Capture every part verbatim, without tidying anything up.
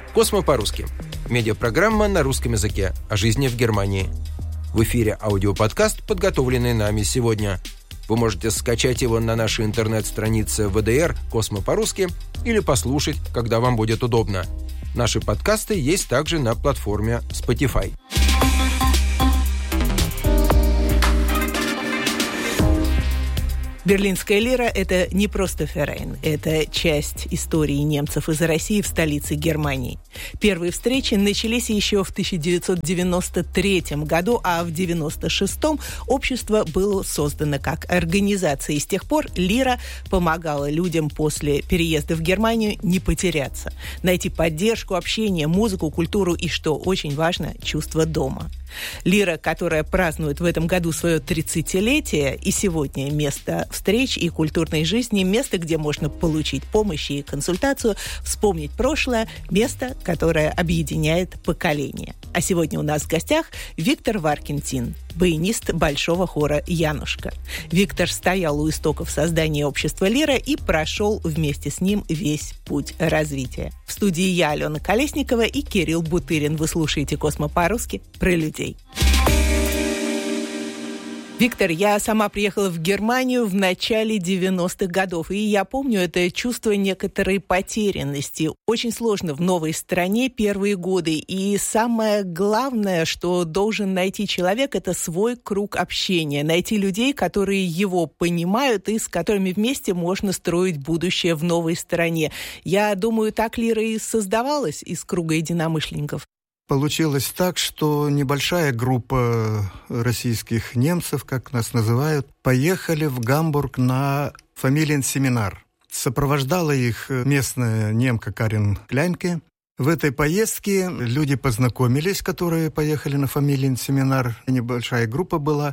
«Космо по-русски». Медиапрограмма на русском языке о жизни в Германии. В эфире аудиоподкаст, подготовленный нами сегодня. Вы можете скачать его на нашей интернет-странице вэ дэ эр «Космо по-русски» или послушать, когда вам будет удобно. Наши подкасты есть также на платформе Spotify. Берлинская лира – это не просто ферейн, это часть истории немцев из России в столице Германии. Первые встречи начались еще в тысяча девятьсот девяносто третьем году, а в девяносто шестом общество было создано как организация. И с тех пор лира помогала людям после переезда в Германию не потеряться, найти поддержку, общение, музыку, культуру и, что очень важно, чувство дома. Лира, которая празднует в этом году свое тридцатилетие, и сегодня место встреч и культурной жизни, место, где можно получить помощь и консультацию, вспомнить прошлое, место, которое объединяет поколения. А сегодня у нас в гостях Виктор Варкентин, баянист Большого хора «Янушка». Виктор стоял у истоков создания общества «Лира» и прошел вместе с ним весь путь развития. В студии я, Алена Колесникова, и Кирилл Бутырин. Вы слушаете «Космо по-русски» про людей. Виктор, я сама приехала в Германию в начале девяностых годов, и я помню это чувство некоторой потерянности. Очень сложно в новой стране первые годы, и самое главное, что должен найти человек, это свой круг общения, найти людей, которые его понимают и с которыми вместе можно строить будущее в новой стране. Я думаю, так лира и создавалась из круга единомышленников. Получилось так, что небольшая группа российских немцев, как нас называют, поехали в Гамбург на фамилиен-семинар. Сопровождала их местная немка Карин Кляйнке. В этой поездке люди познакомились, которые поехали на фамилиен-семинар. Небольшая группа была.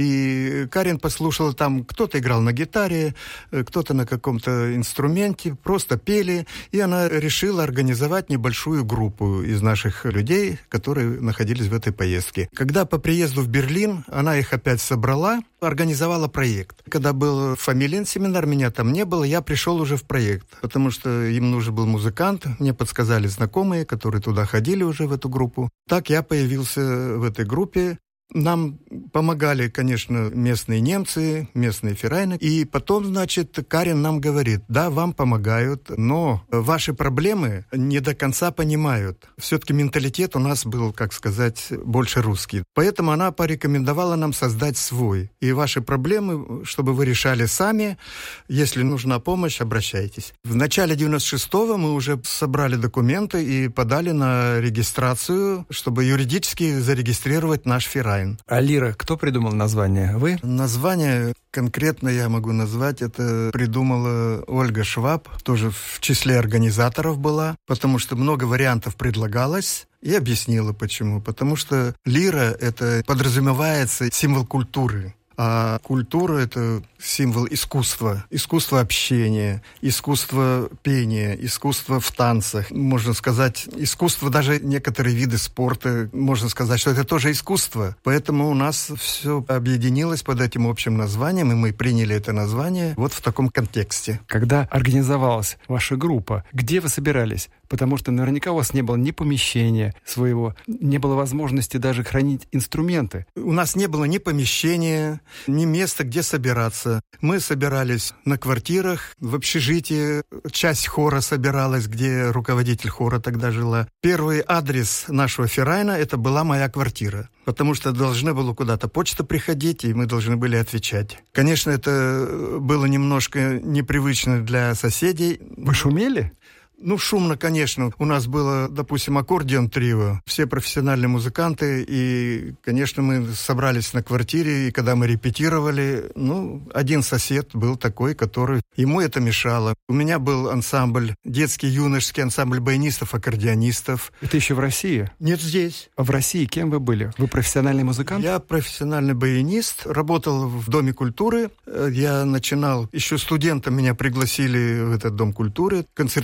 И Карин послушала там, кто-то играл на гитаре, кто-то на каком-то инструменте, просто пели. И она решила организовать небольшую группу из наших людей, которые находились в этой поездке. Когда по приезду в Берлин она их опять собрала, организовала проект. Когда был фамилиен-семинар, меня там не было, я пришел уже в проект, потому что им нужен был музыкант, мне подсказали знакомые, которые туда ходили уже в эту группу. Так я появился в этой группе. Нам помогали, конечно, местные немцы, местные ферайны. И потом, значит, Карин нам говорит, да, вам помогают, но ваши проблемы не до конца понимают. Все-таки менталитет у нас был, как сказать, больше русский. Поэтому она порекомендовала нам создать свой. И ваши проблемы, чтобы вы решали сами, если нужна помощь, обращайтесь. В начале девяносто шестого мы уже собрали документы и подали на регистрацию, чтобы юридически зарегистрировать наш ферайн. А лира, кто придумал название? Вы? Название конкретно я могу назвать, это придумала Ольга Шваб, тоже в числе организаторов была, потому что много вариантов предлагалось. И объяснила почему. Потому что лира — это подразумевается символ культуры. А культура — это символ искусства, искусство общения, искусство пения, искусство в танцах. Можно сказать, искусство, даже некоторые виды спорта, можно сказать, что это тоже искусство. Поэтому у нас все объединилось под этим общим названием, и мы приняли это название вот в таком контексте. Когда организовалась ваша группа, где вы собирались? Потому что наверняка у вас не было ни помещения своего, не было возможности даже хранить инструменты. У нас не было ни помещения, ни места, где собираться. Мы собирались на квартирах, в общежитии. Часть хора собиралась, где руководитель хора тогда жила. Первый адрес нашего ферайна — это была моя квартира. Потому что должна была куда-то почта приходить, и мы должны были отвечать. Конечно, это было немножко непривычно для соседей. Вы шумели? Ну, шумно, конечно. У нас было, допустим, аккордеон-трио. Все профессиональные музыканты. И, конечно, мы собрались на квартире. И когда мы репетировали, ну, один сосед был такой, который... Ему это мешало. У меня был ансамбль, детский, юношеский ансамбль баянистов, аккордеонистов. Это еще в России? Нет, здесь. А в России кем вы были? Вы профессиональный музыкант? Я профессиональный баянист. Работал в Доме культуры. Я начинал... Еще студентом меня пригласили в этот Дом культуры. Концертмейстером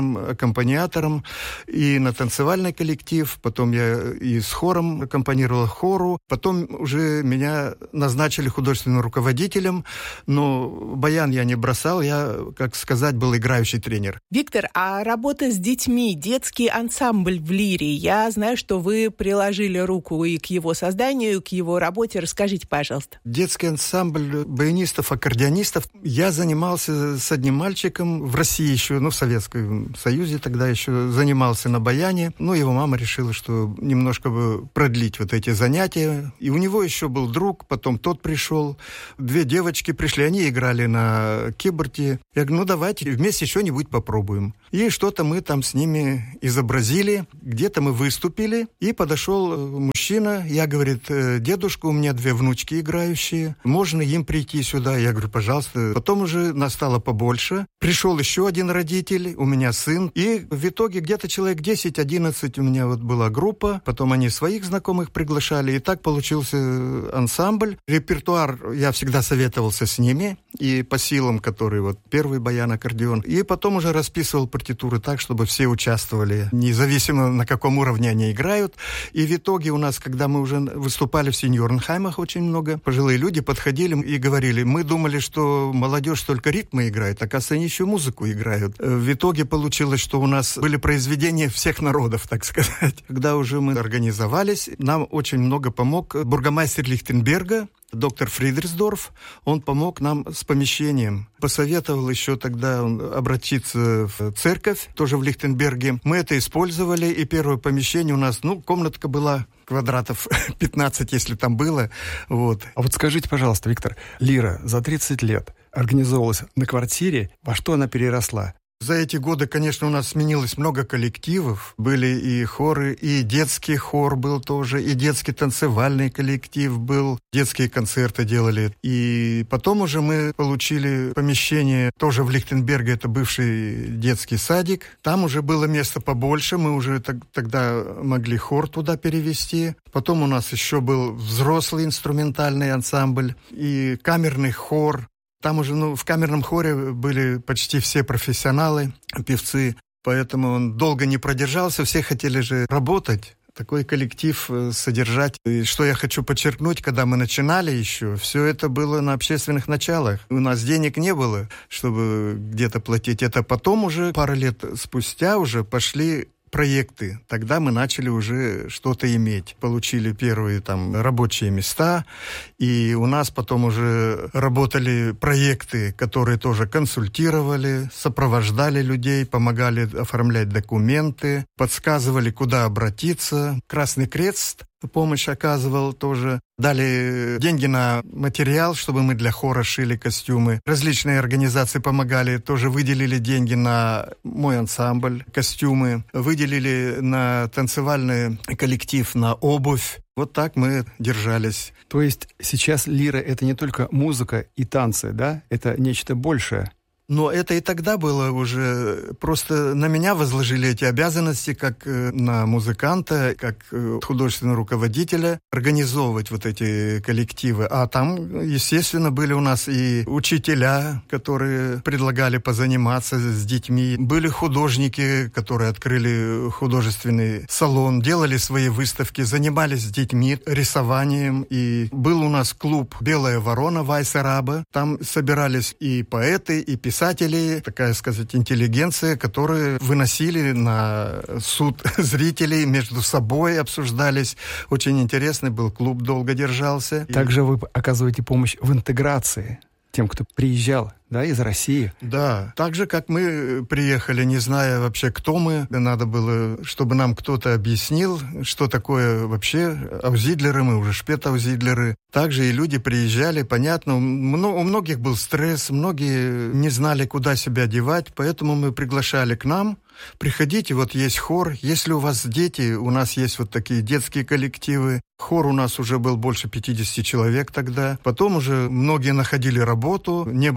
генеральным аккомпаниатором и на танцевальный коллектив. Потом я и с хором аккомпанировал хору. Потом уже меня назначили художественным руководителем. Но баян я не бросал. Я, как сказать, был играющий тренер. Виктор, а работа с детьми, детский ансамбль в Лире, я знаю, что вы приложили руку и к его созданию, к его работе. Расскажите, пожалуйста. Детский ансамбль баянистов, аккордеонистов. Я занимался с одним мальчиком в России еще, ну, в Советском Союзе тогда еще занимался на баяне. Ну, его мама решила, что немножко бы продлить вот эти занятия. И у него еще был друг, потом тот пришел. Две девочки пришли, они играли на киборде. Я говорю, ну, давайте вместе что-нибудь попробуем. И что-то мы там с ними изобразили. Где-то мы выступили, и подошел мужчина. Я, говорит, дедушка, у меня две внучки играющие. Можно им прийти сюда? Я говорю, пожалуйста. Потом уже нас стало побольше. Пришел еще один родитель, у меня сын. И в итоге где-то человек десять-одиннадцать у меня вот была группа. Потом они своих знакомых приглашали. И так получился ансамбль. Репертуар я всегда советовался с ними. И по силам, которые вот первый баян, аккордеон. И потом уже расписывал партитуры так, чтобы все участвовали, независимо на каком уровне они играют. И в итоге у нас, когда мы уже выступали в сеньорнхаймах, очень много пожилые люди подходили и говорили, мы думали, что молодежь только ритмы играет, оказывается, они еще музыку играют. В итоге получилось, что у нас были произведения всех народов, так сказать. Когда уже мы организовались, нам очень много помог бургомайстер Лихтенберга, доктор Фридрихсдорф. Он помог нам с помещением. Посоветовал еще тогда обратиться в церковь, тоже в Лихтенберге. Мы это использовали, и первое помещение у нас, ну, комнатка была квадратов пятнадцать, если там было. Вот. А вот скажите, пожалуйста, Виктор, Лира за тридцать лет организовалась на квартире. Во что она переросла? За эти годы, конечно, у нас сменилось много коллективов. Были и хоры, и детский хор был тоже, и детский танцевальный коллектив был. Детские концерты делали. И потом уже мы получили помещение тоже в Лихтенберге, это бывший детский садик. Там уже было место побольше, мы уже так, тогда могли хор туда перевести. Потом у нас еще был взрослый инструментальный ансамбль и камерный хор. Там уже, ну, в камерном хоре были почти все профессионалы, певцы, поэтому он долго не продержался, все хотели же работать, такой коллектив содержать. И что я хочу подчеркнуть, когда мы начинали еще, все это было на общественных началах. У нас денег не было, чтобы где-то платить. Это потом уже, пару лет спустя, уже пошли проекты. Тогда мы начали уже что-то иметь. Получили первые там рабочие места, и у нас потом уже работали проекты, которые тоже консультировали, сопровождали людей, помогали оформлять документы, подсказывали, куда обратиться. Красный Крест помощь оказывал тоже. Дали деньги на материал, чтобы мы для хора шили костюмы. Различные организации помогали, тоже выделили деньги на мой ансамбль, костюмы. Выделили на танцевальный коллектив, на обувь. Вот так мы держались. То есть сейчас Лира — это не только музыка и танцы, да? Это нечто большее. Но это и тогда было уже, просто на меня возложили эти обязанности, как на музыканта, как художественного руководителя, организовывать вот эти коллективы. А там, естественно, были у нас и учителя, которые предлагали позаниматься с детьми. Были художники, которые открыли художественный салон, делали свои выставки, занимались с детьми рисованием. И был у нас клуб «Белая ворона» Вайса Раба. Там собирались и поэты, и писатели, такая сказать, интеллигенция, которые выносили на суд зрителей, между собой обсуждались. Очень интересный был клуб, долго держался. Также вы оказываете помощь в интеграции тем, кто приезжал, да, из России. Да, так же, как мы приехали, не зная вообще, кто мы. Надо было, чтобы нам кто-то объяснил, что такое вообще аузидлеры, мы уже шпет-аузидлеры. Также и люди приезжали, понятно, у многих был стресс, многие не знали, куда себя девать, поэтому мы приглашали к нам. Приходите, вот есть хор, если у вас дети, у нас есть вот такие детские коллективы. Хор у нас уже был больше пятьдесят человек тогда. Потом уже многие находили работу, не было времени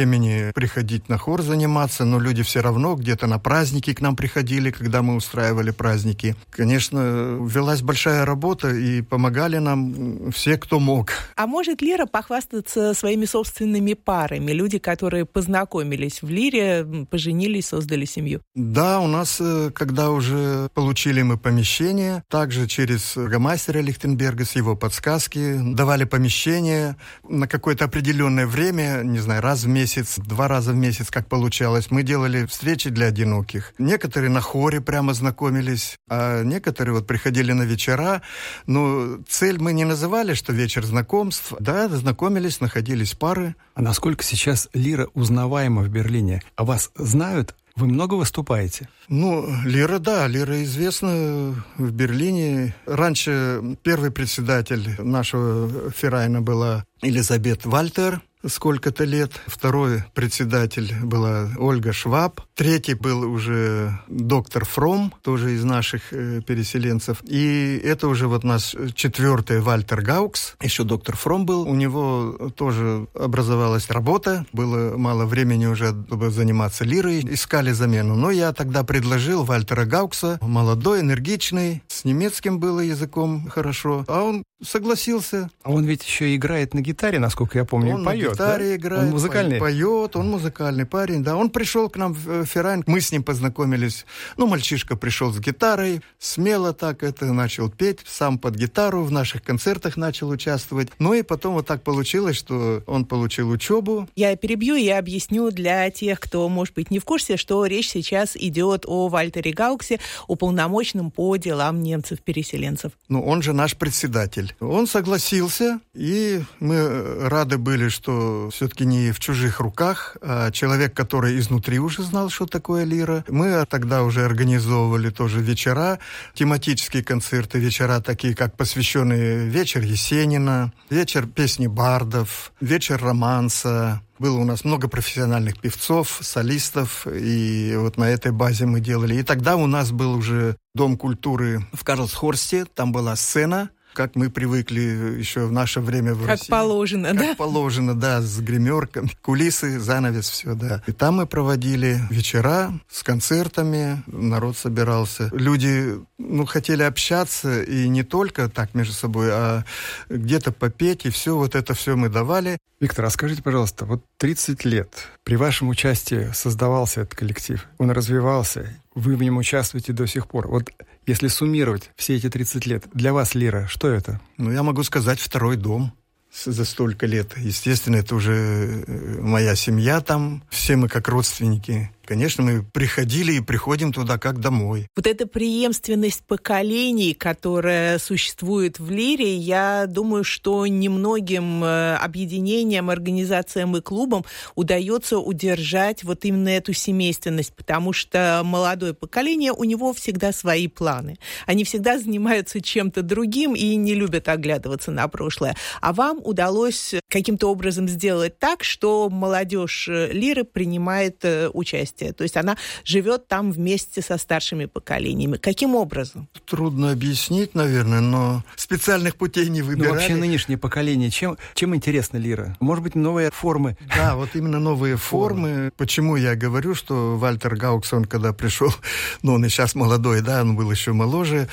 времени приходить на хор заниматься, но люди все равно где-то на праздники к нам приходили, когда мы устраивали праздники. Конечно, велась большая работа, и помогали нам все, кто мог. А может Лира похвастаться своими собственными парами? Люди, которые познакомились в Лире, поженились, создали семью. Да, у нас, когда уже получили мы помещение, также через бургомастера Лихтенберга с его подсказки давали помещение на какое-то определенное время, не знаю, раз в месяц, два раза в месяц, как получалось. Мы делали встречи для одиноких. Некоторые на хоре прямо знакомились, а некоторые вот приходили на вечера. Но цель мы не называли, что вечер знакомств. Да, знакомились, находились пары. А насколько сейчас Лира узнаваема в Берлине? А вас знают? Вы много выступаете? Ну, Лира, да, Лира известна в Берлине. Раньше первый председатель нашего ферайна была Елизабет Вальтер, сколько-то лет. Второй председатель была Ольга Шваб. Третий был уже доктор Фром, тоже из наших э, переселенцев. И это уже вот наш четвертый Вальтер Гаукс. Еще доктор Фром был. У него тоже образовалась работа. Было мало времени уже, чтобы заниматься лирой. Искали замену. Но я тогда предложил Вальтера Гаукса. Молодой, энергичный. С немецким было языком хорошо. А он согласился. А он ведь еще играет на гитаре, насколько я помню, он и поет. На гитаре, да? Играет, он музыкальный? Поет, он музыкальный парень, да. Он пришел к нам в ферайн, мы с ним познакомились. Ну, мальчишка пришел с гитарой, смело так это начал петь, сам под гитару, в наших концертах начал участвовать. Ну и потом вот так получилось, что он получил учебу. Я перебью и объясню для тех, кто, может быть, не в курсе, что речь сейчас идет о Вальтере Гауксе, уполномоченном по делам немцев-переселенцев. Ну, он же наш председатель. Он согласился, и мы рады были, что все-таки не в чужих руках, а человек, который изнутри уже знал, что такое лира. Мы тогда уже организовывали тоже вечера, тематические концерты, вечера такие, как посвященные вечер Есенина, вечер песни бардов, вечер романса. Было у нас много профессиональных певцов, солистов, и вот на этой базе мы делали. И тогда у нас был уже Дом культуры в Карлсхорсте, там была сцена, как мы привыкли еще в наше время в как России. Как положено, как да? Как положено, да, с гримерками, кулисы, занавес, все, да. И там мы проводили вечера с концертами, народ собирался. Люди, ну, хотели общаться, и не только так между собой, а где-то попеть, и все, вот это все мы давали. Виктор, а скажите, пожалуйста, вот тридцать лет при вашем участии создавался этот коллектив, он развивался, вы в нем участвуете до сих пор. Вот если суммировать все эти тридцать лет, для вас лира, что это? Ну, я могу сказать, второй дом за столько лет. Естественно, это уже моя семья там, все мы как родственники. Конечно, мы приходили и приходим туда как домой. Вот эта преемственность поколений, которая существует в Лире, я думаю, что немногим объединениям, организациям и клубам удается удержать вот именно эту семейственность, потому что молодое поколение, у него всегда свои планы. Они всегда занимаются чем-то другим и не любят оглядываться на прошлое. А вам удалось каким-то образом сделать так, что молодежь Лиры принимает участие. То есть она живет там вместе со старшими поколениями. Каким образом? Трудно объяснить, наверное, но специальных путей не выбирали. Ну, вообще нынешнее поколение, чем, чем интересна лира? Может быть, новые формы? Да, вот именно новые формы. формы. Почему я говорю, что Вальтер Гаукс, он когда пришел, ну, он и сейчас молодой, да, он был еще моложе,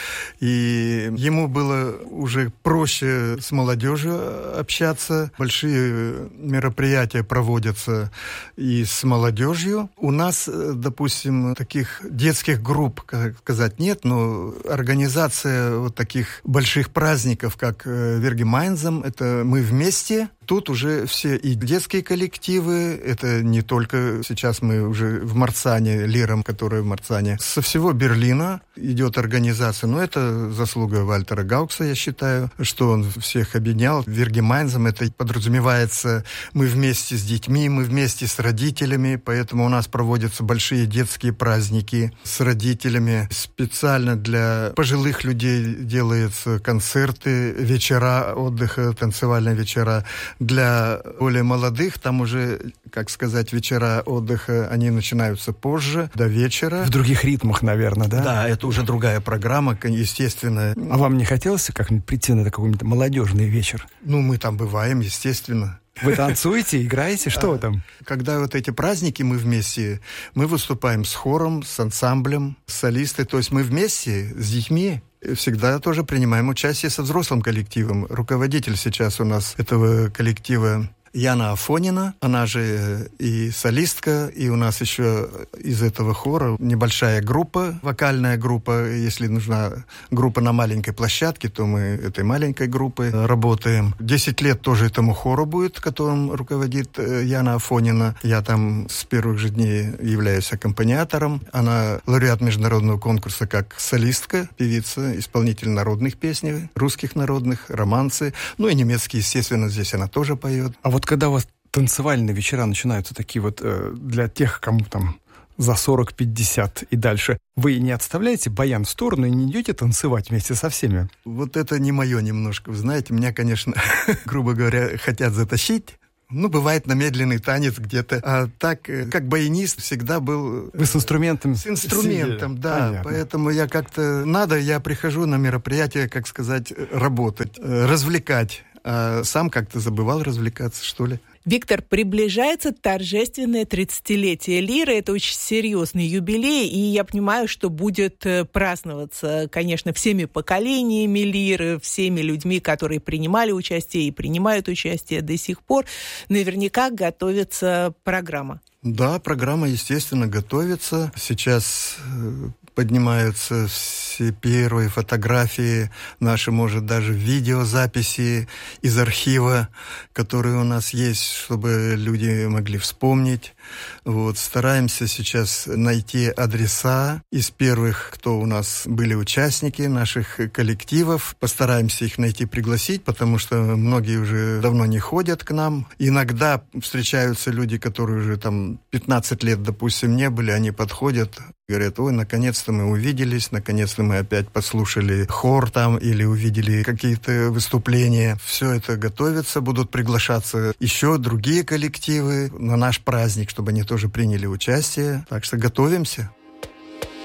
и ему было уже проще с молодежью общаться. Большие мероприятия проводятся и с молодежью. У нас, допустим, таких детских групп, как сказать, нет, но организация вот таких больших праздников, как Вергемайнзам, это мы вместе. Тут уже все и детские коллективы, это не только сейчас мы уже в Марцане, Лиром, которая в Марцане, со всего Берлина идет организация, но это заслуга Вальтера Гаукса, я считаю, что он всех объединял. Вергемайнзам это подразумевается, мы вместе с детьми, мы вместе с родителями, поэтому у нас проводятся большие детские праздники с родителями. Специально для пожилых людей делаются концерты, вечера отдыха, танцевальные вечера. Для более молодых, там уже, как сказать, вечера отдыха, они начинаются позже, до вечера. В других ритмах, наверное, да? Да, это уже другая программа, естественно. А вам не хотелось как-нибудь прийти на какой-нибудь молодежный вечер? Ну, мы там бываем, естественно. Вы танцуете, играете? Что вы там? Когда вот эти праздники мы вместе, мы выступаем с хором, с ансамблем, с солистой. То есть мы вместе с детьми всегда тоже принимаем участие со взрослым коллективом. Руководитель сейчас у нас этого коллектива Яна Афонина, она же и солистка, и у нас еще из этого хора небольшая группа, вокальная группа. Если нужна группа на маленькой площадке, то мы этой маленькой группой работаем. Десять лет тоже этому хору будет, которым руководит Яна Афонина. Я там с первых же дней являюсь аккомпаниатором. Она лауреат международного конкурса как солистка, певица, исполнитель народных песней, русских народных, романсы. Ну и немецкие, естественно, здесь она тоже поет. А вот когда у вас танцевальные вечера начинаются такие вот э, для тех, кому там за сорок-пятьдесят и дальше, вы не отставляете баян в сторону и не идете танцевать вместе со всеми? Вот это не мое немножко. Вы знаете, меня, конечно, грубо говоря, хотят затащить. Ну, бывает на медленный танец где-то. А так, как баянист, всегда был... Вы с инструментом? С инструментом, сидели. Да. Понятно. Поэтому я как-то... Надо, я прихожу на мероприятие, как сказать, работать, развлекать. А сам как-то забывал развлекаться, что ли. Виктор, приближается торжественное тридцатилетие лиры. Это очень серьезный юбилей, и я понимаю, что будет праздноваться, конечно, всеми поколениями лиры, всеми людьми, которые принимали участие и принимают участие до сих пор. Наверняка готовится программа. Да, программа, естественно, готовится. Сейчас поднимаются все первые фотографии, наши, может, даже видеозаписи из архива, которые у нас есть, чтобы люди могли вспомнить. Вот, стараемся сейчас найти адреса из первых, кто у нас были участники наших коллективов. Постараемся их найти, пригласить, потому что многие уже давно не ходят к нам. Иногда встречаются люди, которые уже там пятнадцать лет, допустим, не были, они подходят, говорят: ой, наконец-то мы увиделись, наконец-то мы опять послушали хор там или увидели какие-то выступления. Все это готовится, будут приглашаться еще другие коллективы на наш праздник, чтобы они тоже приняли участие. Так что готовимся.